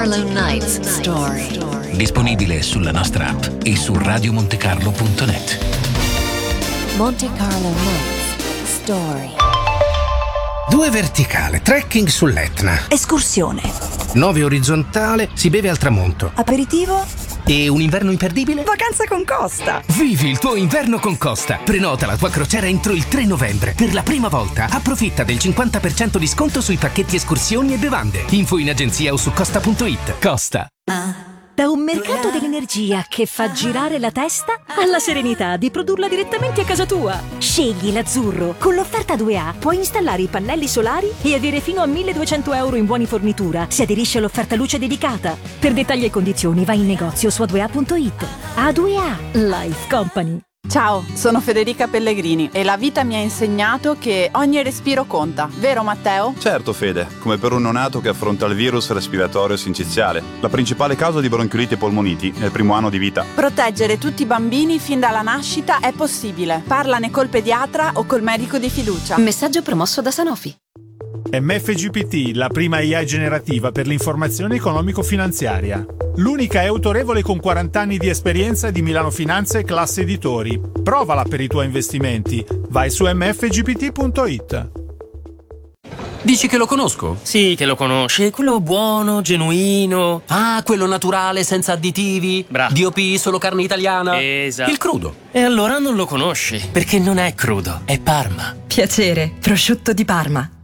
Carlo Nights Story. Disponibile sulla nostra app e su radiomontecarlo.net. Monte Carlo Nights Story. 2 verticale, trekking sull'Etna. Escursione. 9 orizzontale, si beve al tramonto. Aperitivo. E un inverno imperdibile? Vacanza con Costa. Vivi il tuo inverno con Costa. Prenota la tua crociera entro il 3 novembre. Per la prima volta approfitta del 50% di sconto sui pacchetti escursioni e bevande. Info in agenzia o su costa.it. Costa. Da un mercato dell'energia che fa girare la testa alla serenità di produrla direttamente a casa tua. Scegli l'azzurro. Con l'offerta 2A puoi installare i pannelli solari e avere fino a 1.200 euro in buoni fornitura se aderisci all'offerta luce dedicata. Per dettagli e condizioni vai in negozio su a2a.it. A2A Life Company. Ciao, sono Federica Pellegrini e la vita mi ha insegnato che ogni respiro conta, vero Matteo? Certo Fede, come per un neonato che affronta il virus respiratorio sinciziale, la principale causa di bronchiolite e polmoniti nel primo anno di vita. Proteggere tutti i bambini fin dalla nascita è possibile. Parlane col pediatra o col medico di fiducia. Messaggio promosso da Sanofi. MFGPT, la prima AI generativa per l'informazione economico-finanziaria. L'unica è autorevole con 40 anni di esperienza di Milano Finanza e Classe Editori. Provala per i tuoi investimenti. Vai su mfgpt.it. Dici che lo conosco? Sì, che lo conosci. Quello buono, genuino. Ah, quello naturale, senza additivi. Bravo. DOP, solo carne italiana. Esatto. Il crudo. E allora non lo conosci, perché non è crudo, è Parma. Piacere, prosciutto di Parma.